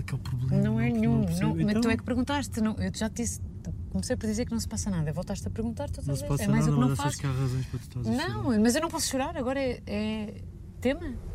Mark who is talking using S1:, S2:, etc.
S1: é que é o problema?
S2: Não é nenhum. Não, mas
S1: Então,
S2: tu é que perguntaste. Não, eu já te disse. Comecei por dizer que não se passa nada. Voltaste a perguntar, tu
S1: não
S2: estás
S1: se
S2: a
S1: passa
S2: é mais
S1: nada,
S2: o que não
S1: mas achas
S2: faço.
S1: que há razões para tu estás a chorar?
S2: Não, mas eu não posso chorar. Agora é tema.